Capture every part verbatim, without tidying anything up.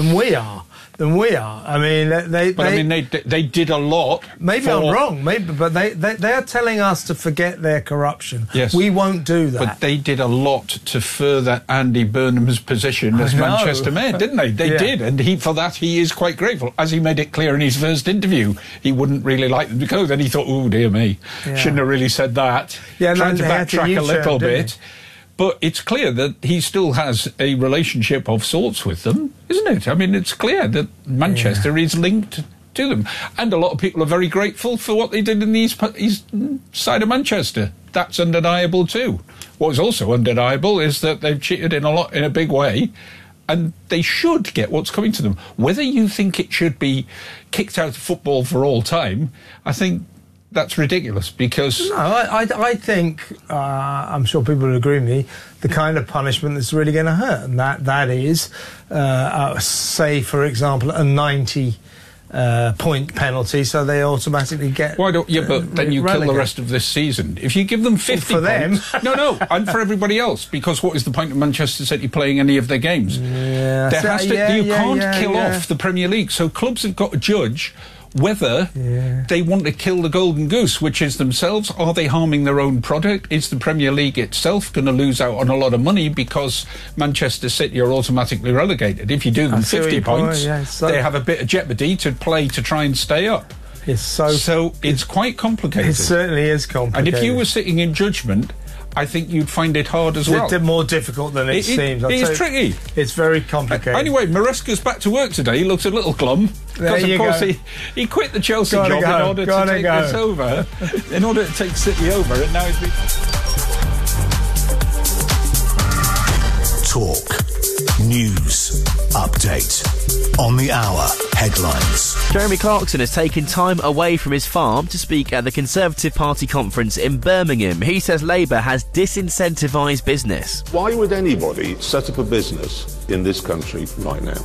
than we are. Than we are. I mean, they. But they, I mean, they they did a lot. Maybe for, I'm wrong. Maybe, but they they they are telling us to forget their corruption. Yes, we won't do that. But they did a lot to further Andy Burnham's position as Manchester Mayor, didn't they? They yeah. did, and he for that he is quite grateful. As he made it clear in his first interview, he wouldn't really like them to go. Then he thought, "Oh dear me, yeah. shouldn't have really said that." Yeah, trying to backtrack a little bit. He? But it's clear that he still has a relationship of sorts with them, isn't it? I mean, it's clear that Manchester yeah. is linked to them. And a lot of people are very grateful for what they did in the east, east side of Manchester. That's undeniable too. What is also undeniable is that they've cheated in a lot, in a big way, and they should get what's coming to them. Whether you think it should be kicked out of football for all time, I think that's ridiculous, because... No, I, I, I think, uh, I'm sure people will agree with me, the kind of punishment that's really going to hurt, and that, that is, uh, uh, say, for example, a ninety uh, point penalty, so they automatically get... Why don't you, but uh, then you relegated. Kill the rest of this season. If you give them fifty well, for points... them. no, no, and for everybody else, because what is the point of Manchester City playing any of their games? Yeah, there has to, yeah, you yeah, can't yeah, kill yeah. off the Premier League, so clubs have got to judge whether yeah. they want to kill the golden goose, which is themselves. Are they harming their own product? Is the Premier League itself going to lose out on a lot of money because Manchester City are automatically relegated? If you do them fifty points, yeah, so they have a bit of jeopardy to play to try and stay up. It's so, so it's quite complicated. It certainly is complicated. And if you were sitting in judgment, I think you'd find it hard as well. It's more difficult than it, it seems. It, it is tricky. It's very complicated. Uh, anyway, Maresca's back to work today. He looks a little glum. Because, of course, he, he quit the Chelsea Gotta job go. in order Gotta to take go. this over, in order to take City over, and now he's been... Talk. News. Update. On the hour. Headlines. Jeremy Clarkson has taken time away from his farm to speak at the Conservative Party conference in Birmingham. He says Labour has disincentivised business. Why would anybody set up a business in this country right now?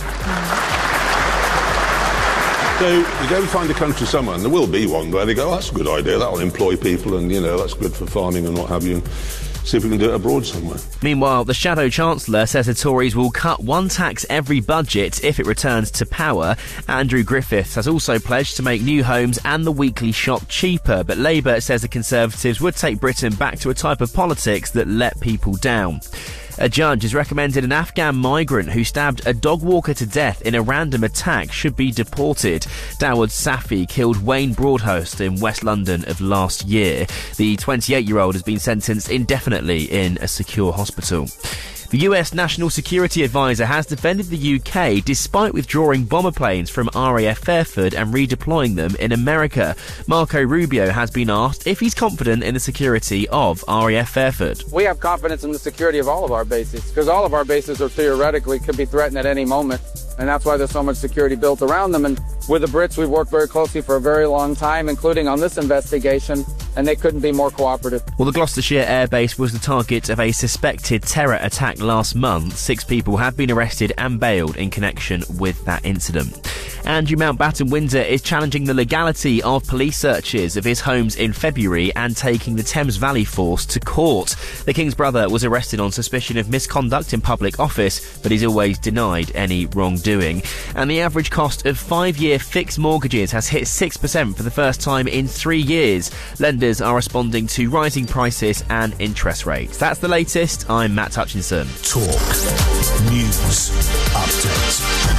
So you go and find a country somewhere, and there will be one where they go, oh, that's a good idea, that'll employ people, and, you know, that's good for farming and what have you. See if we can do it abroad somewhere. Meanwhile, the Shadow Chancellor says the Tories will cut one tax every budget if it returns to power. Andrew Griffiths has also pledged to make new homes and the weekly shop cheaper, but Labour says the Conservatives would take Britain back to a type of politics that let people down. A judge has recommended an Afghan migrant who stabbed a dog walker to death in a random attack should be deported. Dawood Safi killed Wayne Broadhurst in West London of last year. The twenty-eight-year-old has been sentenced indefinitely in a secure hospital. The U S National Security Advisor has defended the U K despite withdrawing bomber planes from R A F Fairford and redeploying them in America. Marco Rubio has been asked if he's confident in the security of R A F Fairford. We have confidence in the security of all of our bases, because all of our bases are theoretically could be threatened at any moment, and that's why there's so much security built around them. And with the Brits, we've worked very closely for a very long time, including on this investigation, and they couldn't be more cooperative. Well, the Gloucestershire Air Base was the target of a suspected terror attack last month. Six people have been arrested and bailed in connection with that incident. Andrew Mountbatten Windsor is challenging the legality of police searches of his homes in February and taking the Thames Valley force to court. The King's brother was arrested on suspicion of misconduct in public office, but he's always denied any wrongdoing. And the average cost of five-year fixed mortgages has hit six percent for the first time in three years. Lenders are responding to rising prices and interest rates. That's the latest. I'm Matt Hutchinson. Talk. News. Update.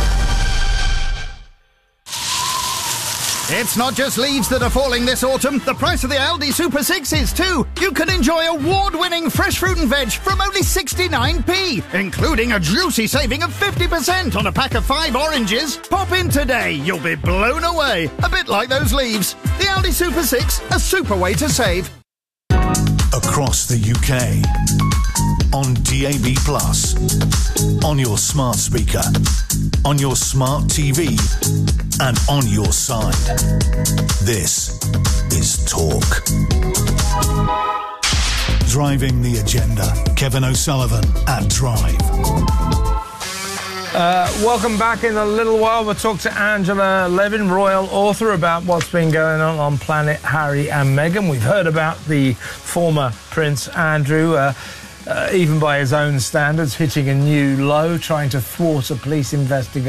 It's not just leaves that are falling this autumn. The price of the Aldi Super six is too. You can enjoy award-winning fresh fruit and veg from only sixty-nine p, including a juicy saving of fifty percent on a pack of five oranges. Pop in today. You'll be blown away. A bit like those leaves. The Aldi Super six, a super way to save. Across the U K. On D A B plus. On your smart speaker. On your smart T V. And on your side. This is Talk. Driving the agenda. Kevin O'Sullivan at Drive. Uh, welcome back. In a little while we'll talk to Angela Levin, royal author, about what's been going on on Planet Harry and Meghan. We've heard about the former Prince Andrew, uh, uh, even by his own standards, hitting a new low, trying to thwart a police investigation.